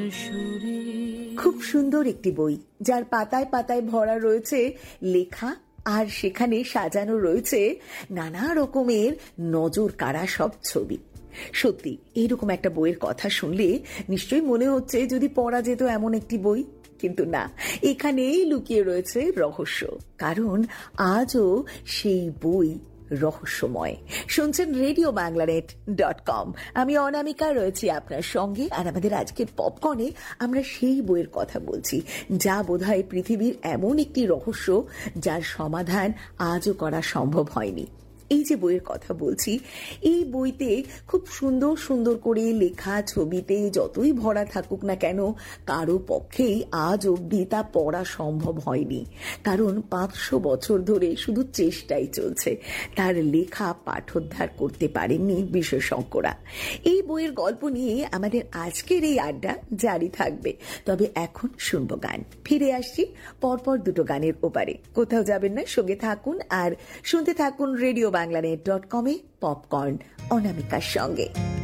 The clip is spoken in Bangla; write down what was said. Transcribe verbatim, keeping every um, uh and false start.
খুব সুন্দর একটি বই, যার পাতায় পাতায় ভরা রয়েছে লেখা, আর সেখানে সাজানো রয়েছে নানা রকমের নজর কাড়া সব ছবি। সত্যি এইরকম একটা বইয়ের কথা শুনলে নিশ্চয়ই মনে হচ্ছে যদি পড়া যেত এমন একটি বই, কিন্তু না, এখানেই লুকিয়ে রয়েছে রহস্য। কারণ আজও সেই বই রহস্যময়। শুনছেন রেডিও বাংলানেট ডট কম। আমি অনামিকা রয়েছি আপনার সঙ্গে, আর আমাদের আজকের পপকর্নে আমরা সেই বইয়ের কথা বলছি যা বোধহয় পৃথিবীর এমন একটি রহস্য যার সমাধান আজও করা সম্ভব হয়নি। এই যে বইয়ের কথা বলছি, এই বইতে খুব সুন্দর সুন্দর করে লেখা, ছবিতে যতই ভরা থাকুক না কেন, কারো পক্ষেই আজ অবধি তা পড়া সম্ভব হয়নি। কারণ পাঁচশো বছর ধরে শুধু চেষ্টাই চলছে, তার লেখা পাঠোদ্ধার করতে পারেননি বিশেষজ্ঞরা। এই বইয়ের গল্প নিয়ে আমাদের আজকের এই আড্ডা জারি থাকবে। তবে এখন শুনবো গান। ফিরে আসছি পরপর দুটো গানের ওপারে। কোথাও যাবেন না, সঙ্গে থাকুন আর শুনতে থাকুন রেডিও বাংলানেট ডট কমে পপকর্ন অনামিকার সঙ্গে।